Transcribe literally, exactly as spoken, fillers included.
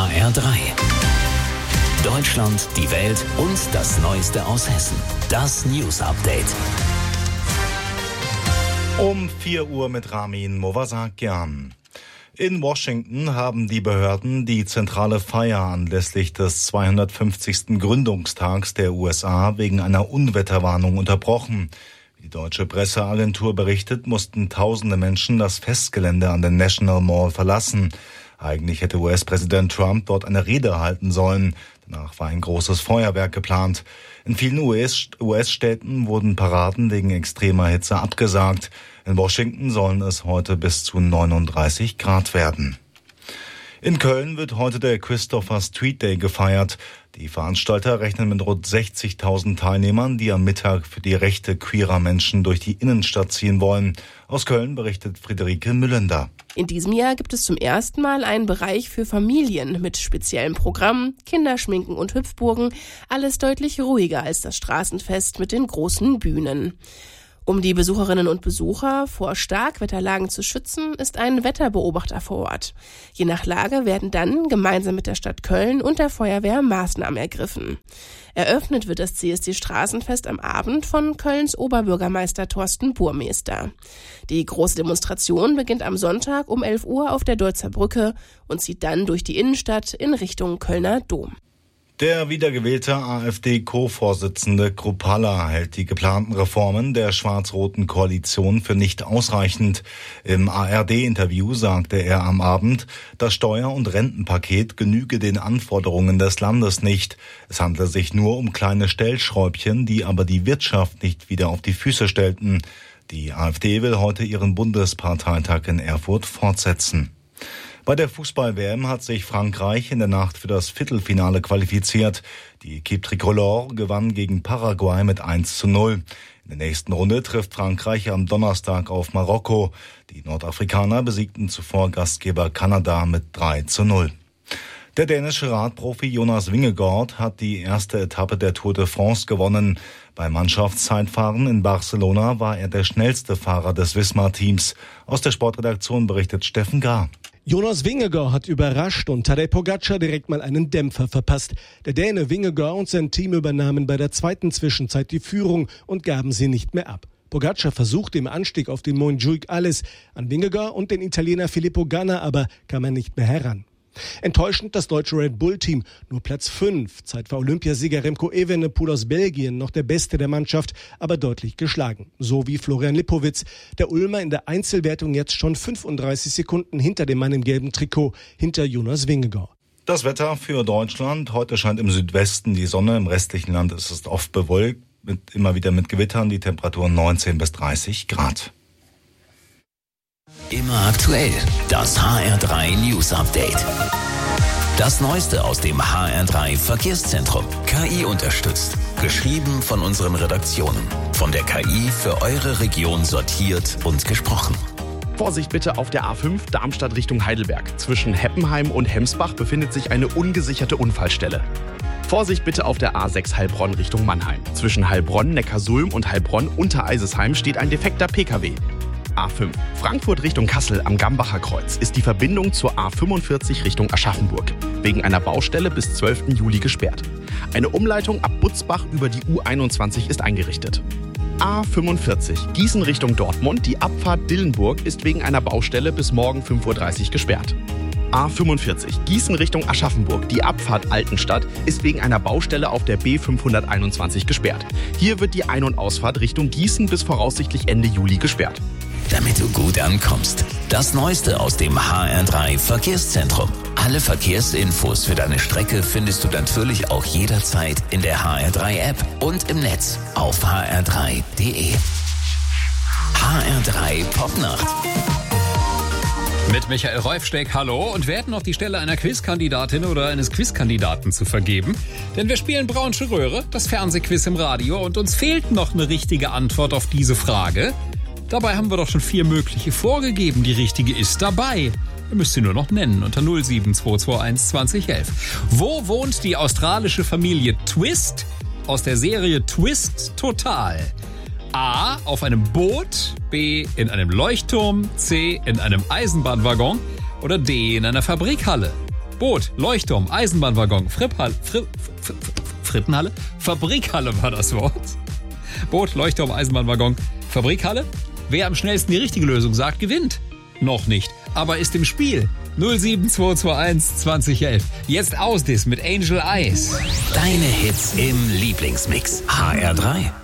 H R drei. Deutschland, die Welt und das Neueste aus Hessen. Das News Update. Um vier Uhr mit Ramin Movasakian. In Washington haben die Behörden die zentrale Feier anlässlich des zweihundertfünfzigsten Gründungstags der U S A wegen einer Unwetterwarnung unterbrochen. Wie die deutsche Presseagentur berichtet, mussten tausende Menschen das Festgelände an der National Mall verlassen. Eigentlich hätte U S-Präsident Trump dort eine Rede halten sollen. Danach war ein großes Feuerwerk geplant. In vielen U S-Städten wurden Paraden wegen extremer Hitze abgesagt. In Washington sollen es heute bis zu neununddreißig Grad werden. In Köln wird heute der Christopher Street Day gefeiert. Die Veranstalter rechnen mit rund sechzigtausend Teilnehmern, die am Mittag für die Rechte queerer Menschen durch die Innenstadt ziehen wollen. Aus Köln berichtet Friederike Müllender. In diesem Jahr gibt es zum ersten Mal einen Bereich für Familien mit speziellen Programmen, Kinderschminken und Hüpfburgen. Alles deutlich ruhiger als das Straßenfest mit den großen Bühnen. Um die Besucherinnen und Besucher vor Starkwetterlagen zu schützen, ist ein Wetterbeobachter vor Ort. Je nach Lage werden dann gemeinsam mit der Stadt Köln und der Feuerwehr Maßnahmen ergriffen. Eröffnet wird das C S D-Straßenfest am Abend von Kölns Oberbürgermeister Thorsten Burmester. Die große Demonstration beginnt am Sonntag um elf Uhr auf der Deutzer Brücke und zieht dann durch die Innenstadt in Richtung Kölner Dom. Der wiedergewählte AfD-Co-Vorsitzende Kruppalla hält die geplanten Reformen der schwarz-roten Koalition für nicht ausreichend. Im A R D-Interview sagte er am Abend, das Steuer- und Rentenpaket genüge den Anforderungen des Landes nicht. Es handle sich nur um kleine Stellschräubchen, die aber die Wirtschaft nicht wieder auf die Füße stellten. Die AfD will heute ihren Bundesparteitag in Erfurt fortsetzen. Bei der Fußball-W M hat sich Frankreich in der Nacht für das Viertelfinale qualifiziert. Die Equipe Tricolore gewann gegen Paraguay mit eins zu null. In der nächsten Runde trifft Frankreich am Donnerstag auf Marokko. Die Nordafrikaner besiegten zuvor Gastgeber Kanada mit drei zu null. Der dänische Radprofi Jonas Vingegaard hat die erste Etappe der Tour de France gewonnen. Beim Mannschaftszeitfahren in Barcelona war er der schnellste Fahrer des Visma-Teams. Aus der Sportredaktion berichtet Steffen Gar. Jonas Vingegaard hat überrascht und Tadej Pogačar direkt mal einen Dämpfer verpasst. Der Däne Vingegaard und sein Team übernahmen bei der zweiten Zwischenzeit die Führung und gaben sie nicht mehr ab. Pogačar versuchte im Anstieg auf den Montjuïc alles. An Vingegaard und den Italiener Filippo Ganna aber kam er nicht mehr heran. Enttäuschend das deutsche Red Bull-Team, nur Platz fünf. Zeitfahr Olympiasieger Remco Evenepoel aus Belgien, noch der Beste der Mannschaft, aber deutlich geschlagen. So wie Florian Lipowitz. Der Ulmer in der Einzelwertung jetzt schon fünfunddreißig Sekunden hinter dem Mann im gelben Trikot, hinter Jonas Vingegaard. Das Wetter für Deutschland. Heute scheint im Südwesten die Sonne, im restlichen Land ist es oft bewölkt, mit, immer wieder mit Gewittern, die Temperaturen neunzehn bis dreißig Grad. Immer aktuell, das H R drei News Update. Das Neueste aus dem H R drei Verkehrszentrum. K I unterstützt. Geschrieben von unseren Redaktionen. Von der K I für eure Region sortiert und gesprochen. Vorsicht bitte auf der A fünf Darmstadt Richtung Heidelberg. Zwischen Heppenheim und Hemsbach befindet sich eine ungesicherte Unfallstelle. Vorsicht bitte auf der A sechs Heilbronn Richtung Mannheim. Zwischen Heilbronn, Neckarsulm und Heilbronn Untereisesheim steht ein defekter P K W. A fünf Frankfurt Richtung Kassel am Gambacher Kreuz ist die Verbindung zur A fünfundvierzig Richtung Aschaffenburg wegen einer Baustelle bis zwölften Juli gesperrt. Eine Umleitung ab Butzbach über die U einundzwanzig ist eingerichtet. A fünfundvierzig Gießen Richtung Dortmund, die Abfahrt Dillenburg ist wegen einer Baustelle bis morgen fünf Uhr dreißig gesperrt. A fünfundvierzig Gießen Richtung Aschaffenburg, die Abfahrt Altenstadt ist wegen einer Baustelle auf der B fünfhunderteinundzwanzig gesperrt. Hier wird die Ein- und Ausfahrt Richtung Gießen bis voraussichtlich Ende Juli gesperrt. Damit du gut ankommst. Das Neueste aus dem H R drei Verkehrszentrum. Alle Verkehrsinfos für deine Strecke findest du natürlich auch jederzeit in der H R drei App und im Netz auf h r drei punkt d e. H R drei Popnacht. Mit Michael Räufsteck, hallo. Und wir hätten noch die Stelle einer Quizkandidatin oder eines Quizkandidaten zu vergeben. Denn wir spielen Braunsche Röhre, das Fernsehquiz im Radio. Und uns fehlt noch eine richtige Antwort auf diese Frage. Dabei haben wir doch schon vier mögliche vorgegeben. Die richtige ist dabei. Ihr müsst sie nur noch nennen unter null sieben zwei zwei eins zwanzig elf. Wo wohnt die australische Familie Twist aus der Serie Twist Total? A. Auf einem Boot, B. in einem Leuchtturm, C. in einem Eisenbahnwaggon oder D. in einer Fabrikhalle? Boot, Leuchtturm, Eisenbahnwaggon, Fripphalle, Fri, Fri, Frittenhalle? Fabrikhalle war das Wort. Boot, Leuchtturm, Eisenbahnwaggon, Fabrikhalle? Wer am schnellsten die richtige Lösung sagt, gewinnt. Noch nicht, aber ist im Spiel. null sieben zwei zwei eins zwanzig elf. Jetzt Ausdiss mit Angel Eyes. Deine Hits im Lieblingsmix. H R drei.